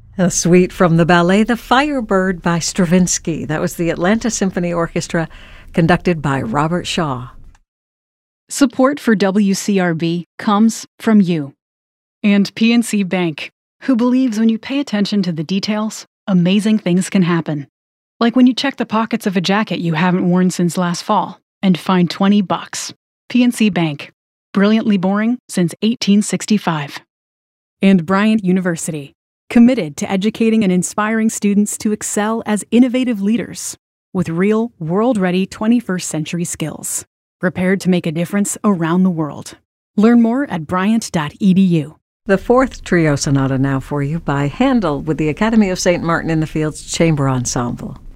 A suite from the ballet The Firebird by Stravinsky. That was the Atlanta Symphony Orchestra, conducted by Robert Shaw. Support for WCRB comes from you. And PNC Bank, who believes when you pay attention to the details, amazing things can happen. Like when you check the pockets of a jacket you haven't worn since last fall and find $20. PNC Bank. Brilliantly boring since 1865. And Bryant University, committed to educating and inspiring students to excel as innovative leaders with real, world-ready 21st century skills, prepared to make a difference around the world. Learn more at bryant.edu. The fourth trio sonata now for you by Handel with the Academy of St. Martin in the Fields Chamber Ensemble.